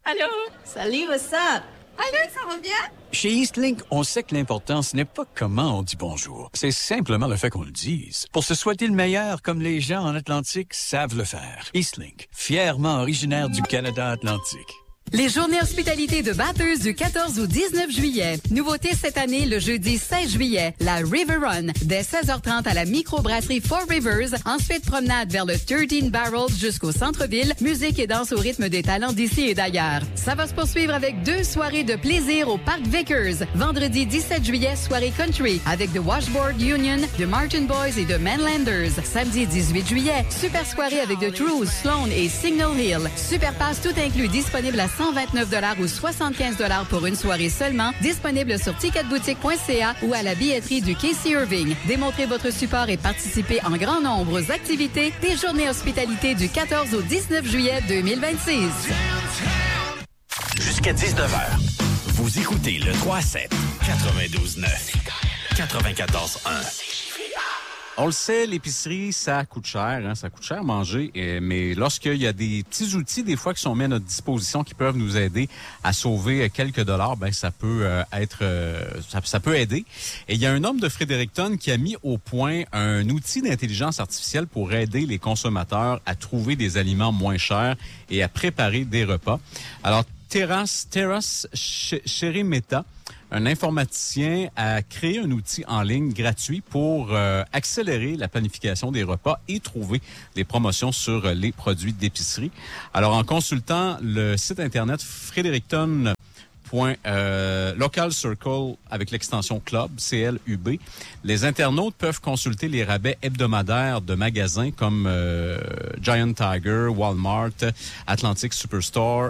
Allô? Salut, what's up? Allô, ça va bien? Chez Eastlink, on sait que l'important, ce n'est pas comment on dit bonjour. C'est simplement le fait qu'on le dise. Pour se souhaiter le meilleur, comme les gens en Atlantique savent le faire. Eastlink, fièrement originaire du Canada Atlantique. Les journées hospitalité de Bathurst du 14 au 19 juillet. Nouveauté cette année, le jeudi 16 juillet, la River Run, dès 16h30 à la microbrasserie Four Rivers. Ensuite, promenade vers le 13 Barrels jusqu'au centre-ville. Musique et danse au rythme des talents d'ici et d'ailleurs. Ça va se poursuivre avec 2 soirées de plaisir au Parc Vickers. Vendredi 17 juillet, soirée country avec The Washboard Union, The Martin Boys et The Manlanders. Samedi 18 juillet, super soirée avec The Truth, Sloan et Signal Hill. Super pass tout inclus disponible à $129 ou $75 pour une soirée seulement, disponible sur ticketboutique.ca ou à la billetterie du Casey Irving. Démontrez votre support et participez en grand nombre aux activités des journées hospitalité du 14 au 19 juillet 2026. Jusqu'à 19h, vous écoutez le 3-7, 92.9, 94.1. On le sait, l'épicerie, ça coûte cher, hein, ça coûte cher manger, mais lorsqu'il y a des petits outils, des fois, qui sont mis à notre disposition, qui peuvent nous aider à sauver quelques dollars, ben ça peut ça peut aider. Et il y a un homme de Fredericton qui a mis au point un outil d'intelligence artificielle pour aider les consommateurs à trouver des aliments moins chers et à préparer des repas. Alors, Teras Sherimeta, un informaticien, a créé un outil en ligne gratuit pour accélérer la planification des repas et trouver des promotions sur les produits d'épicerie. Alors, en consultant le site Internet Fredericton Local Circle avec l'extension Club, CLUB, les internautes peuvent consulter les rabais hebdomadaires de magasins comme Giant Tiger, Walmart, Atlantic Superstore